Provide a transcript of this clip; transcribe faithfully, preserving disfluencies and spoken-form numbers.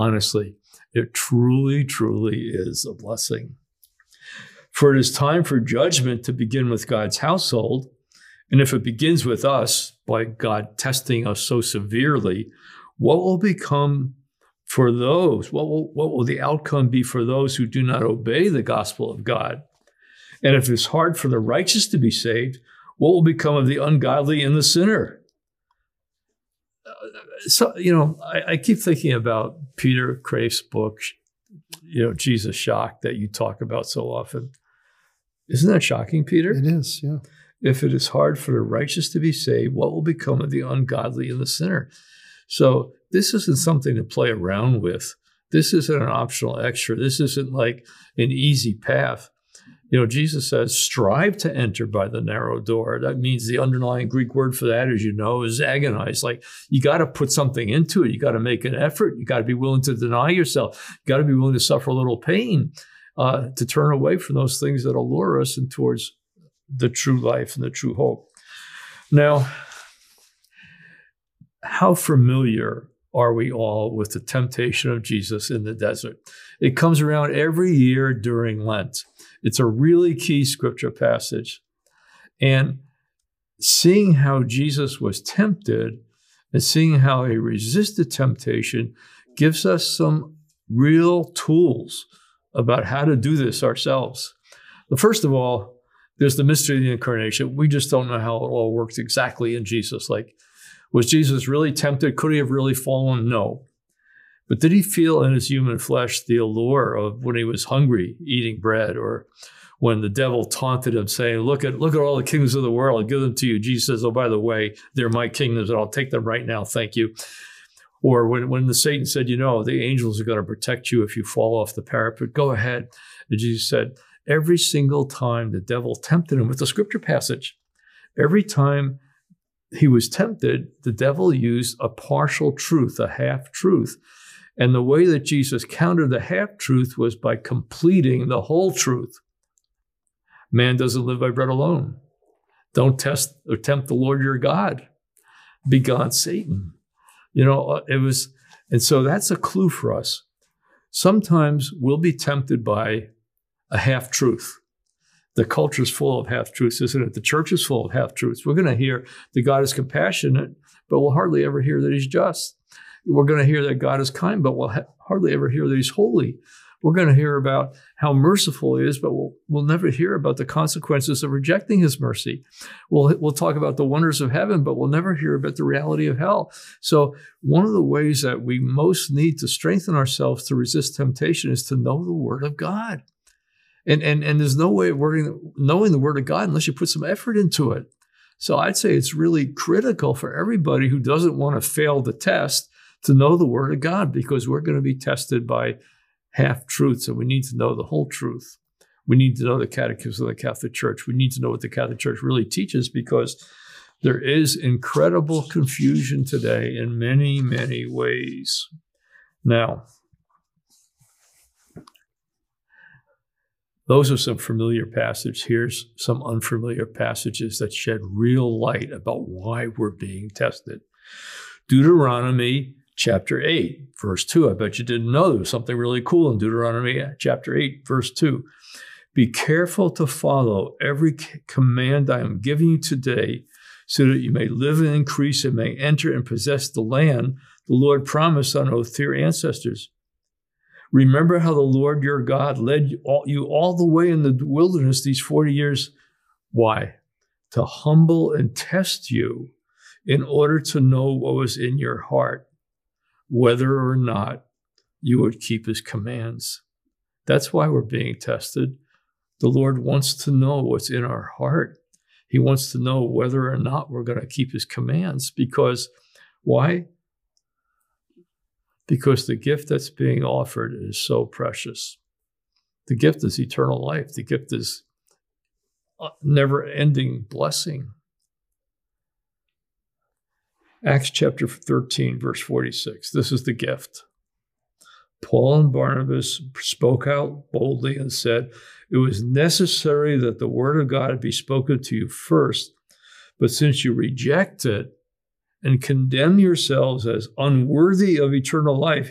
Honestly, it truly, truly is a blessing. For it is time for judgment to begin with God's household. And if it begins with us, by God testing us so severely, what will become for those? What will, what will the outcome be for those who do not obey the gospel of God? And if it's hard for the righteous to be saved, what will become of the ungodly and the sinner? So, you know, I, I keep thinking about Peter Kreeft's book, you know, Jesus Shock, that you talk about so often. Isn't that shocking, Peter? It is, yeah. If it is hard for the righteous to be saved, what will become of the ungodly and the sinner? So this isn't something to play around with. This isn't an optional extra. This isn't like an easy path. You know, Jesus says, strive to enter by the narrow door. That means the underlying Greek word for that, as you know, is agonize. Like, you got to put something into it. You got to make an effort. You got to be willing to deny yourself. You got to be willing to suffer a little pain uh, to turn away from those things that allure us and towards the true life and the true hope. Now, how familiar are we all with the temptation of Jesus in the desert? It comes around every year during Lent. It's a really key scripture passage. And seeing how Jesus was tempted and seeing how he resisted temptation gives us some real tools about how to do this ourselves. But first of all, there's the mystery of the incarnation. We just don't know how it all works exactly in Jesus. Like, was Jesus really tempted? Could he have really fallen? No. But did he feel in his human flesh the allure of when he was hungry, eating bread, or when the devil taunted him, saying, look at look at all the kingdoms of the world, I'll give them to you. Jesus says, oh, by the way, they're my kingdoms, and I'll take them right now, thank you. Or when, when the Satan said, you know, the angels are going to protect you if you fall off the parapet, go ahead. And Jesus said, every single time the devil tempted him with the scripture passage, every time he was tempted, the devil used a partial truth, a half-truth. And the way that Jesus countered the half-truth was by completing the whole truth. Man doesn't live by bread alone. Don't test or tempt the Lord your God. Be God, Satan. You know, it was, and so that's a clue for us. Sometimes we'll be tempted by a half-truth. The culture is full of half-truths, isn't it? The church is full of half-truths. We're going to hear that God is compassionate, but we'll hardly ever hear that he's just. We're going to hear that God is kind, but we'll ha- hardly ever hear that he's holy. We're going to hear about how merciful he is, but we'll, we'll never hear about the consequences of rejecting his mercy. We'll, we'll talk about the wonders of heaven, but we'll never hear about the reality of hell. So one of the ways that we most need to strengthen ourselves to resist temptation is to know the Word of God. And, and, and there's no way of wording, knowing the Word of God unless you put some effort into it. So I'd say it's really critical for everybody who doesn't want to fail the test to know the Word of God, because we're going to be tested by half-truths, and we need to know the whole truth. We need to know the Catechism of the Catholic Church. We need to know what the Catholic Church really teaches, because there is incredible confusion today in many, many ways. Now, those are some familiar passages. Here's some unfamiliar passages that shed real light about why we're being tested. Deuteronomy chapter eight, verse two. I bet you didn't know there was something really cool in Deuteronomy chapter eight, verse two. Be careful to follow every command I am giving you today, so that you may live and increase and may enter and possess the land the Lord promised on oath to your ancestors. Remember how the Lord your God led you all, you all the way in the wilderness these forty years. Why? To humble and test you in order to know what was in your heart, whether or not you would keep his commands. That's why we're being tested. The Lord wants to know what's in our heart. He wants to know whether or not we're going to keep his commands. Because, why? Because the gift that's being offered is so precious. The gift is eternal life. The gift is never-ending blessing. Acts chapter thirteen, verse forty-six. This is the gift. Paul and Barnabas spoke out boldly and said, it was necessary that the word of God be spoken to you first, but since you reject it and condemn yourselves as unworthy of eternal life,